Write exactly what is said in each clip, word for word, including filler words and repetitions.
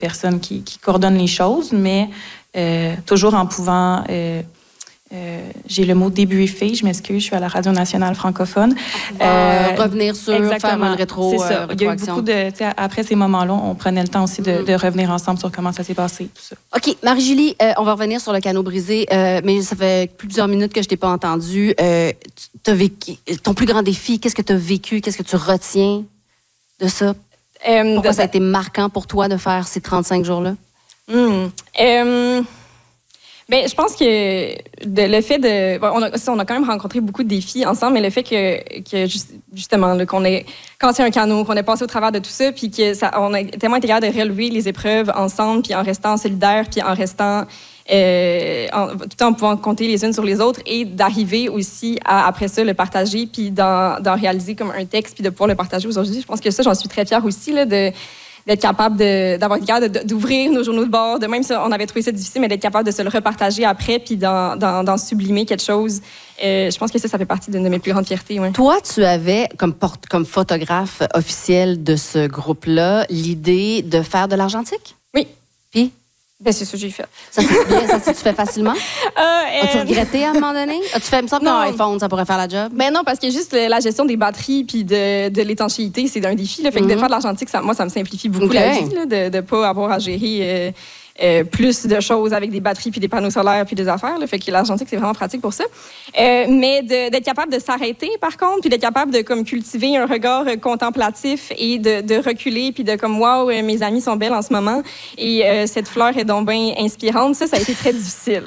personne qui, qui coordonne les choses, mais euh, toujours en pouvant... Euh, Euh, j'ai le mot débriefé, je m'excuse, je suis à la Radio nationale francophone. Euh, revenir sur, exactement, faire une rétro, c'est ça. Euh, Il y a eu beaucoup de... Après ces moments-là, on prenait le temps aussi de, mm. de revenir ensemble sur comment ça s'est passé, tout ça. OK, Marie-Julie, euh, on va revenir sur le canot brisé, euh, mais ça fait plusieurs minutes que je t'ai pas entendu. Euh, t'as vécu, ton plus grand défi, qu'est-ce que tu as vécu? Qu'est-ce que tu retiens de ça? Euh, Pourquoi de... ça a été marquant pour toi de faire ces trente-cinq jours-là? Mm. Euh... Bien, je pense que de, le fait de... On a, on a quand même rencontré beaucoup de défis ensemble, mais le fait que, que justement, là, qu'on ait cassé un canot, qu'on ait passé au travers de tout ça, puis qu'on a tellement été capable de relever les épreuves ensemble, puis en restant solidaires, puis en restant... Euh, en, tout en pouvant compter les unes sur les autres et d'arriver aussi à, après ça, le partager, puis d'en, d'en réaliser comme un texte, puis de pouvoir le partager aujourd'hui. Je pense que ça, j'en suis très fière aussi, là, de... d'être capable de, d'avoir été capable d'ouvrir nos journaux de bord, de même si on avait trouvé ça difficile, mais d'être capable de se le repartager après puis d'en, d'en, d'en sublimer quelque chose. Euh, je pense que ça, ça fait partie d'une de mes plus grandes fiertés. Ouais. Toi, tu avais, comme, porte, comme photographe officiel de ce groupe-là, l'idée de faire de l'argentique? Oui. Puis? Ben, c'est ça que j'ai fait. Ça, c'est bien. Ça, tu fais facilement? Euh, euh... As-tu regretté à un moment donné? As-tu fait, il me semble qu'un iPhone, ça pourrait faire la job? Ben non, parce que juste la gestion des batteries puis de, de l'étanchéité, c'est un défi. Là. Fait que mm-hmm. de faire de l'argentique, ça, moi, ça me simplifie beaucoup okay. la vie, là, de ne pas avoir à gérer euh, euh, plus de choses avec des batteries puis des panneaux solaires puis des affaires. Là. Fait que l'argentique, c'est vraiment pratique pour ça. Euh, mais de, d'être capable de s'arrêter, par contre, puis d'être capable de comme, cultiver un regard contemplatif et de, de reculer puis de comme, wow, mes amies sont belles en ce moment et euh, cette fleur est donc bien inspirante. Ça, ça a été très difficile.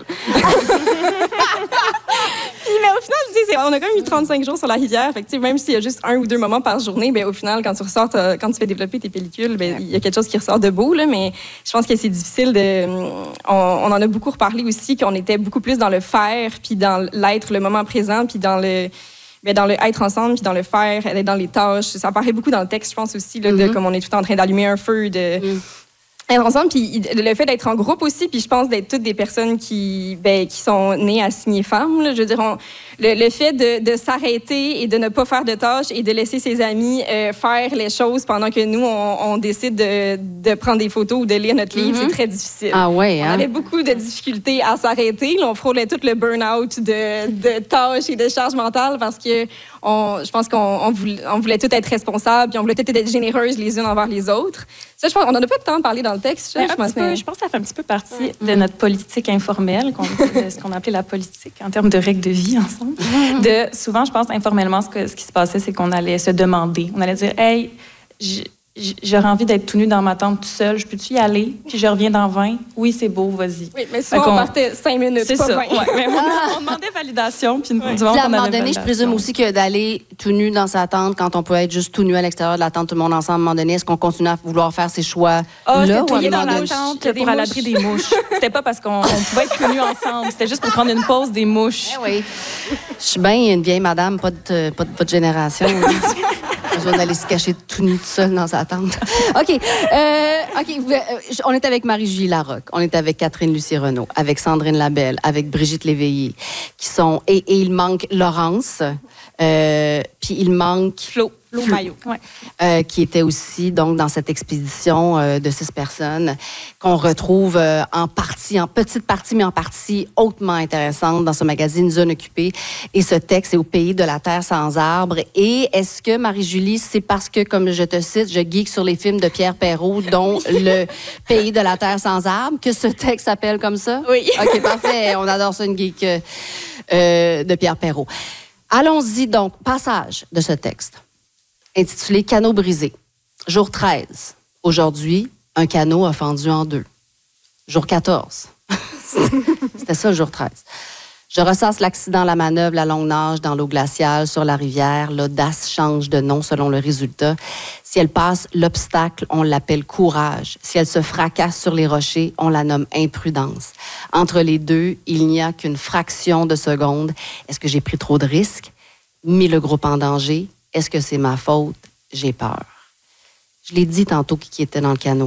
Puis, mais au final, tu sais, on a quand même eu trente-cinq jours sur la rivière. Fait que, même s'il y a juste un ou deux moments par journée, ben, au final, quand tu ressors, quand tu fais développer tes pellicules, ben, il y a quelque chose qui ressort de beau. Là, mais je pense que c'est difficile de... On, on en a beaucoup reparlé aussi, qu'on était beaucoup plus dans le faire, puis dans l'être, le moment présent, puis dans le... Bien, dans le être ensemble, puis dans le faire, être dans les tâches. Ça apparaît beaucoup dans le texte, je pense aussi, là, mm-hmm. de comme on est tout en train d'allumer un feu, de... Mm. Être ensemble, puis le fait d'être en groupe aussi, puis je pense d'être toutes des personnes qui, ben, qui sont nées assignées femmes. Là, je veux dire, on, le, le fait de, de s'arrêter et de ne pas faire de tâches et de laisser ses amis euh, faire les choses pendant que nous, on, on décide de, de prendre des photos ou de lire notre livre, mm-hmm. c'est très difficile. Ah ouais, hein? On avait beaucoup de difficultés à s'arrêter. Là, on frôlait tout le burn-out de, de tâches et de charges mentales parce que on, je pense qu'on on voulait, on voulait tout être responsables, puis on voulait tout être généreuses les unes envers les autres. Ça, je pense, on n'en a pas de temps de parler dans le texte. Ben, je, pense, peu, mais... je pense que ça fait un petit peu partie mm-hmm. de notre politique informelle, qu'on, de ce qu'on appelait la politique en termes de règles de vie ensemble. Mm-hmm. De, souvent, je pense, informellement, ce, que, ce qui se passait, c'est qu'on allait se demander. On allait dire, « Hey, j- j'aurais envie d'être tout nu dans ma tente tout seul. Je peux-tu y aller? Puis je reviens dans vingt. Oui, c'est beau, vas-y. » Oui, mais souvent, on partait cinq minutes, c'est pas ça. vingt. Ouais, mais on, on demandait validation. Puis, ouais. puis à un moment donné, je présume aussi que d'aller tout nu dans sa tente, quand on peut être juste tout nu à l'extérieur de la tente, tout le monde ensemble, à un moment donné, est-ce qu'on continue à vouloir faire ces choix oh, là? Ou à dans la tente pour à l'abri des mouches. C'était pas parce qu'on on pouvait être tout nu ensemble. C'était juste pour prendre une pause des mouches. Eh oui. Je suis bien une vieille madame, pas de, pas de votre génération. Besoin d'aller se cacher tout nu tout seul dans sa tente. OK. Euh, OK. On est avec Marie-Julie Larocque. On est avec Catherine Lucie Renaud, avec Sandrine Labelle, avec Brigitte Léveillé, qui sont... Et, et il manque Laurence. Euh, puis il manque... Flo. Flo Maillot. Ouais. Euh, qui était aussi donc dans cette expédition euh, de six personnes qu'on retrouve euh, en partie, en petite partie, mais en partie hautement intéressante dans ce magazine Zone occupée. Et ce texte est Au pays de la terre sans arbre. Et est-ce que, Marie-Julie, c'est parce que, comme je te cite, je geek sur les films de Pierre Perrault, dont Le pays de la terre sans arbre, que ce texte s'appelle comme ça? Oui. OK, parfait. On adore ça, une geek euh, de Pierre Perrault. Allons-y donc. Passage de ce texte intitulé « Canot brisé ». Jour treize. Aujourd'hui, un canot a fendu en deux. Jour quatorze. C'était ça, le jour treize. Je ressasse l'accident, la manœuvre, la longue nage dans l'eau glaciale sur la rivière. L'audace change de nom selon le résultat. Si elle passe l'obstacle, on l'appelle courage. Si elle se fracasse sur les rochers, on la nomme imprudence. Entre les deux, il n'y a qu'une fraction de seconde. Est-ce que j'ai pris trop de risques? Mis le groupe en danger? Est-ce que c'est ma faute? J'ai peur. Je l'ai dit tantôt qui était dans le canot.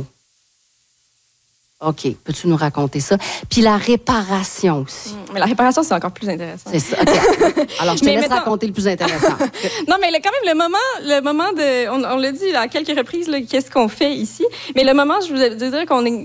OK, peux-tu nous raconter ça? Puis la réparation aussi. Mmh, mais la réparation, c'est encore plus intéressant. C'est ça, OK. Alors, je te mais laisse mettons... raconter le plus intéressant. Non, mais le, quand même, le moment, le moment de... On, on l'a dit à quelques reprises, là, qu'est-ce qu'on fait ici. Mais le moment, je voulais dire qu'on est